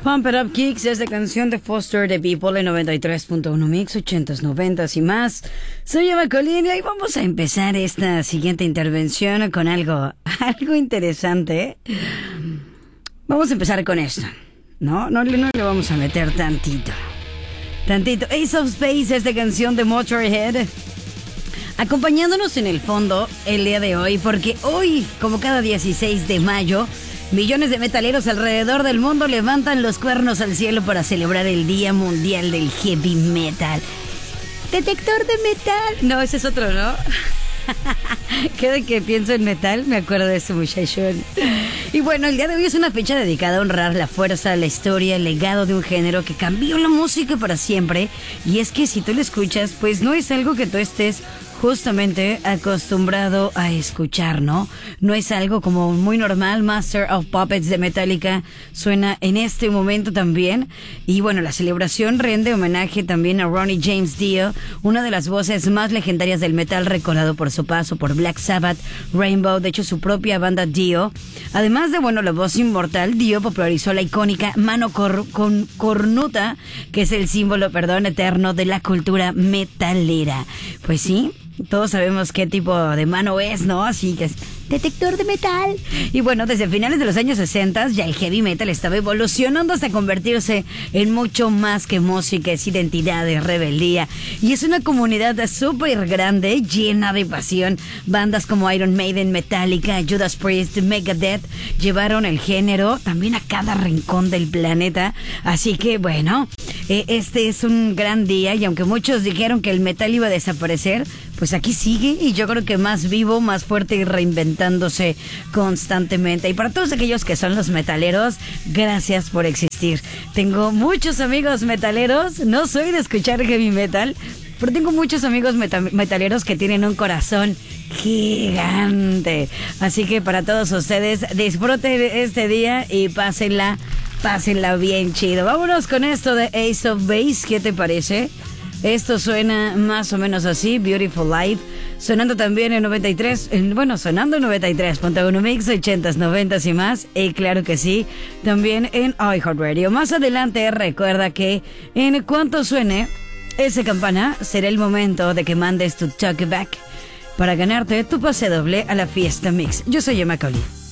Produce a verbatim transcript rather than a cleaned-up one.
Pump It Up Kicks es la canción de Foster the People en noventa y tres punto uno Mix, ochentas, noventas y más. Soy Eva Colina y vamos a empezar esta siguiente intervención con algo, algo interesante. Vamos a empezar con esto. No, no, no le vamos a meter tantito. Tantito. Ace of Space es la canción de Motorhead. Acompañándonos en el fondo el día de hoy, porque hoy, como cada dieciséis de mayo, millones de metaleros alrededor del mundo levantan los cuernos al cielo para celebrar el Día Mundial del Heavy Metal. Detector de metal. No, ese es otro, ¿no? Cada que pienso en metal me acuerdo de ese muchachón. Y bueno, el día de hoy es una fecha dedicada a honrar la fuerza, la historia, el legado de un género que cambió la música para siempre. Y es que si tú lo escuchas, pues no es algo que tú estés justamente acostumbrado a escuchar, ¿no? No es algo como muy normal. Master of Puppets de Metallica suena en este momento también. Y bueno, la celebración rinde homenaje también a Ronnie James Dio, una de las voces más legendarias del metal, recordado por su paso por Black Sabbath, Rainbow, de hecho su propia banda Dio. Además de, bueno, la voz inmortal, Dio popularizó la icónica mano cor- con cornuta, que es el símbolo, perdón, eterno de la cultura metalera. Pues sí, todos sabemos qué tipo de mano es, ¿no? Así que es detector de metal. Y bueno, desde finales de los años sesenta ya el heavy metal estaba evolucionando hasta convertirse en mucho más que música, es identidad, es rebeldía. Y es una comunidad súper grande, llena de pasión. Bandas como Iron Maiden, Metallica, Judas Priest, Megadeth llevaron el género también a cada rincón del planeta. Así que bueno, eh, este es un gran día, y aunque muchos dijeron que el metal iba a desaparecer, pues aquí sigue, y yo creo que más vivo, más fuerte y reinventándose constantemente. Y para todos aquellos que son los metaleros, gracias por existir. Tengo muchos amigos metaleros, no soy de escuchar heavy metal, pero tengo muchos amigos meta- metaleros que tienen un corazón gigante. Así que para todos ustedes, disfruten este día y pásenla, pásenla bien chido. Vámonos con esto de Ace of Base, ¿qué te parece? Esto suena más o menos así, Beautiful Life, sonando también en noventa y tres, en, bueno, sonando en noventa y tres punto uno Mix, ochentas, noventas y más, y claro que sí, también en iHeartRadio. Más adelante, recuerda que en cuanto suene esa campana, será el momento de que mandes tu talkback para ganarte tu pase doble a la fiesta Mix. Yo soy Emma Collie.